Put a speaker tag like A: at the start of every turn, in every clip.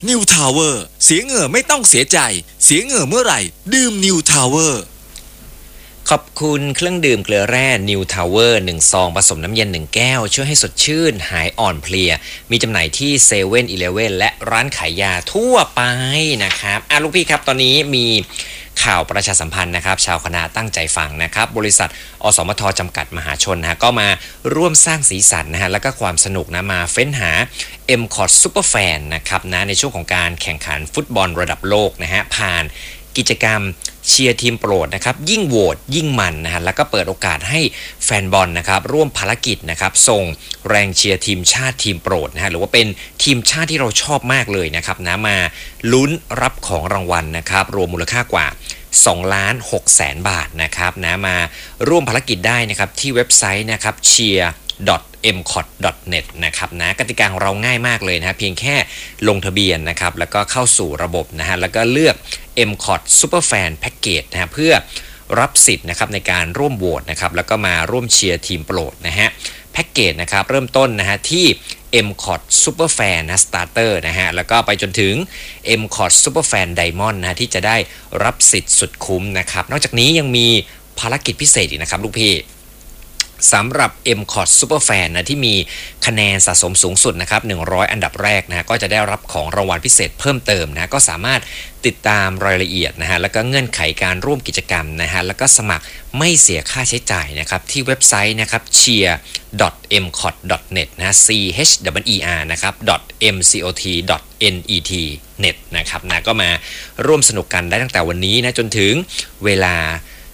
A: New Tower เสียเหงื่อไม่ต้องเสียใจเสียเหงื่อเมื่อไหร่ดื่ม New Tower
B: ขอบคุณเครื่องดื่มเกลือแร่ New Tower 1 ซองผสมน้ำเย็น1 แก้วช่วยให้สดชื่นหายอ่อนเพลียมีจำหน่ายที่เซเว่นอีเลฟเว่นและร้านขายยาทั่วไปนะครับลูกพี่ครับตอนนี้มีข่าวประชาสัมพันธ์นะครับชาวคณะตั้งใจฟังนะครับบริษัทอสมทจำกัดมหาชนนะก็มาร่วมสร้างสีสันนะฮะแล้วก็ความสนุกนะมาเฟ้นหา M-Cot Superfan นะครับนะในช่วงของการแข่งขันฟุตบอลระดับโลกนะฮะผ่านกิจกรรมเชียร์ทีมโปรดนะครับยิ่งโหวตยิ่งมันนะฮะแล้วก็เปิดโอกาสให้แฟนบอลนะครับร่วมภารกิจนะครับส่งแรงเชียร์ทีมชาติทีมโปรดนะฮะหรือว่าเป็นทีมชาติที่เราชอบมากเลยนะครับนะมาลุ้นรับของรางวัลนะครับรวมมูลค่ากว่า2,600,000 บาทนะครับนะมาร่วมภารกิจได้นะครับที่เว็บไซต์นะครับ cheer.mcot.net นะครับนะกติกาของเราง่ายมากเลยนะเพียงแค่ลงทะเบียนนะครับแล้วก็เข้าสู่ระบบนะฮะแล้วก็เลือก M-Cot Superfan Package นะฮะเพื่อรับสิทธิ์นะครับในการร่วมโหวตนะครับแล้วก็มาร่วมเชียร์ทีมโปรดนะฮะแพ็กเกจนะครับเริ่มต้นนะฮะที่ M-Cot Superfan นะ Starter นะฮะแล้วก็ไปจนถึง M-Cot Superfan Diamond นะที่จะได้รับสิทธิ์สุดคุ้มนะครับนอกจากนี้ยังมีภารกิจพิเศษอีกนะครับลูกพี่สำหรับ M-Cot Superfan นะที่มีคะแนนสะสมสูงสุดนะครับ100 อันดับแรกนะก็จะได้รับของรางวัลพิเศษเพิ่มเติมนะก็สามารถติดตามรายละเอียดนะฮะแล้วก็เงื่อนไขการร่วมกิจกรรมนะฮะแล้วก็สมัครไม่เสียค่าใช้จ่ายนะครับที่เว็บไซต์นะครับ cheer.mcot.net นะ cheer นะครับ .mcot.net net นะครับนะก็มาร่วมสนุกกันได้ตั้งแต่วันนี้นะจนถึงเวลา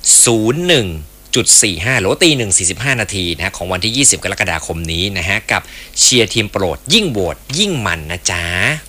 B: 01.45 หรือว่าตี 1:45 นาทีนะของวันที่ 20 กรกฎาคมนี้นะฮะกับเชียร์ทีมโปรดยิ่งโหวตยิ่งมันนะจ๊ะ